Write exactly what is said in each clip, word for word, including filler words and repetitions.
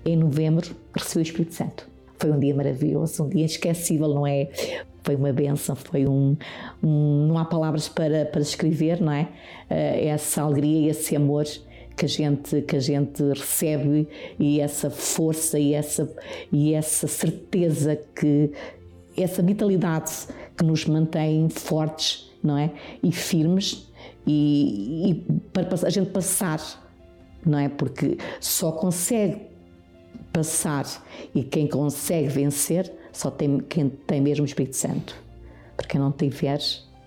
em novembro, recebi o Espírito Santo. Foi um dia maravilhoso, um dia inesquecível, não é? Foi uma bênção, foi um, um não há palavras para, para descrever, não é? Essa alegria e esse amor que a gente, que a gente recebe, e essa força e essa, e essa certeza, que, essa vitalidade que nos mantém fortes, não é? E firmes, e, e para a gente passar, não é? Porque só consegue passar, e quem consegue vencer só tem quem tem mesmo o Espírito Santo. Porque quem não tiver,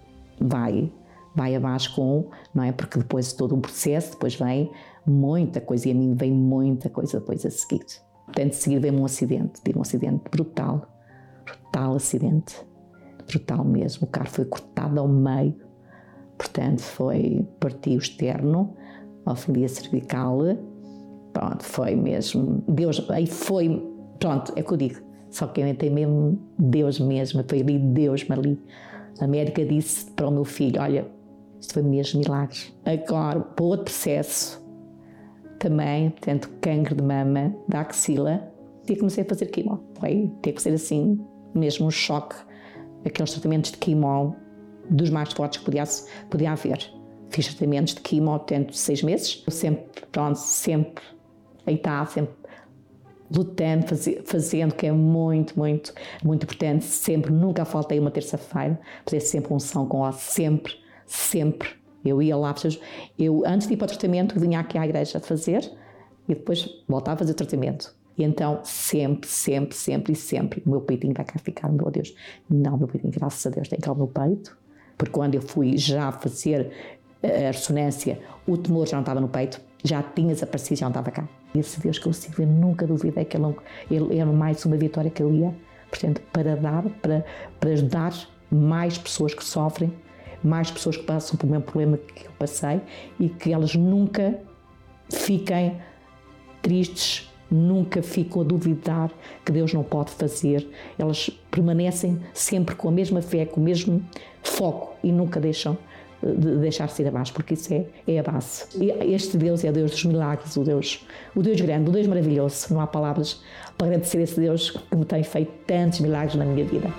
vai, vai abaixo com, não é? Porque depois de todo um processo, depois vem muita coisa, e a mim vem muita coisa depois a seguir. Portanto, a seguir vem um acidente, tive um acidente brutal, brutal acidente, brutal mesmo. O carro foi cortado ao meio, portanto, foi, parti o externo, a folia cervical. Pronto, foi mesmo, Deus, aí foi, pronto, é o que eu digo, só que eu tem mesmo Deus mesmo, foi ali Deus ali. A médica disse para o meu filho, olha, isto foi mesmo milagre. Agora, para outro processo, também, portanto, cancro de mama, da axila, e comecei a fazer quimio. Foi ter que ser assim, mesmo um choque, aqueles tratamentos de quimio, dos mais fortes que podia, podia haver. Fiz tratamentos de quimio, portanto, seis meses, eu sempre, pronto, sempre, aí está, sempre lutando, fazendo, que é muito, muito, muito importante. Sempre, nunca faltei uma terça-feira, fazer sempre unção com ela, sempre, sempre. Eu ia lá, eu antes de ir para o tratamento, vinha aqui à igreja fazer e depois voltava a fazer o tratamento. E então, sempre, sempre, sempre e sempre, o meu peitinho vai cá ficar, meu Deus. Não, o meu peitinho, graças a Deus, tem cá o meu peito, porque quando eu fui já fazer a ressonância, o tumor já não estava no peito, já tinha desaparecido, já não estava cá. Esse Deus que eu sigo, eu nunca duvidei que ele, ele era mais uma vitória que eu ia, portanto, para dar, para, para ajudar mais pessoas que sofrem, mais pessoas que passam pelo mesmo problema que eu passei, e que elas nunca fiquem tristes, nunca ficam a duvidar que Deus não pode fazer. Elas permanecem sempre com a mesma fé, com o mesmo foco, e nunca deixam de deixar-se ir abaixo, porque isso é, é a base. E este Deus é o Deus dos milagres, o Deus, o Deus grande, o Deus maravilhoso. Não há palavras para agradecer a esse Deus que me tem feito tantos milagres na minha vida.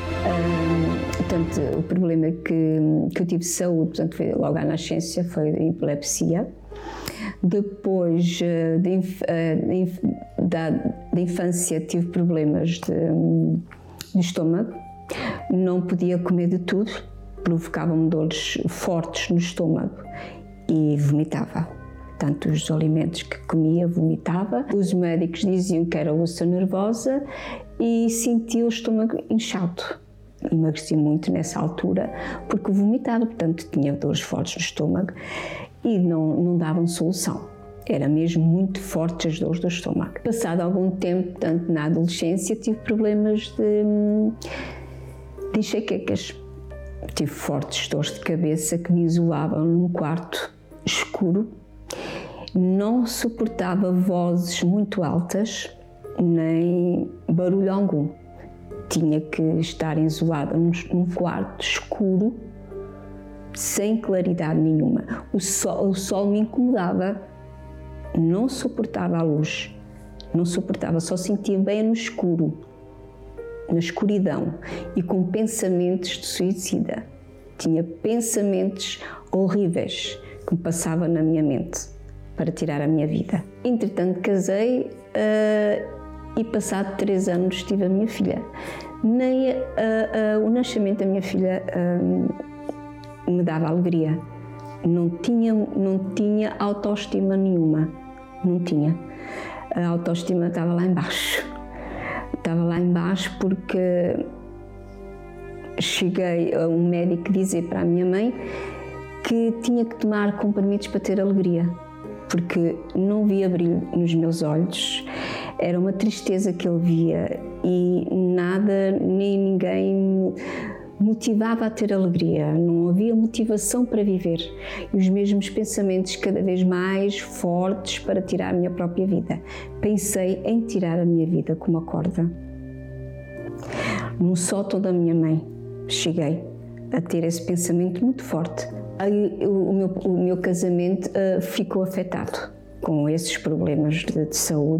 Hum, portanto, o problema que, que eu tive de saúde, portanto, foi logo à nascença, foi a epilepsia. Depois de, de, da, da infância tive problemas de, de estômago, não podia comer de tudo, provocavam-me dores fortes no estômago e vomitava. Tanto os alimentos que comia, vomitava. Os médicos diziam que era úlcera nervosa e sentia o estômago inchado. Emagreci muito nessa altura porque vomitava, portanto tinha dores fortes no estômago e não, não davam solução. Era mesmo muito forte as dores do estômago. Passado algum tempo, portanto na adolescência, tive problemas de, de enxaquecas. Tive fortes dores de cabeça que me isolavam num quarto escuro. Não suportava vozes muito altas, nem barulho algum. Tinha que estar isolada num, num quarto escuro, sem claridade nenhuma. O sol, o sol me incomodava, não suportava a luz, não suportava, só sentia bem no escuro, na escuridão, e com pensamentos de suicida. Tinha pensamentos horríveis que me passavam na minha mente para tirar a minha vida. Entretanto, casei uh, e passado três anos tive a minha filha. Nem uh, uh, o nascimento da minha filha uh, me dava alegria. Não tinha, não tinha autoestima nenhuma. Não tinha. A autoestima estava lá embaixo. Estava lá embaixo porque cheguei a um médico dizer para a minha mãe que tinha que tomar comprimidos para ter alegria, porque não via brilho nos meus olhos, era uma tristeza que ele via e nada, nem ninguém motivava a ter alegria, não havia motivação para viver e os mesmos pensamentos cada vez mais fortes para tirar a minha própria vida. Pensei em tirar a minha vida com uma corda. No sótão da minha mãe cheguei a ter esse pensamento muito forte. Aí, o, meu, o meu casamento uh, ficou afetado com esses problemas de, de saúde.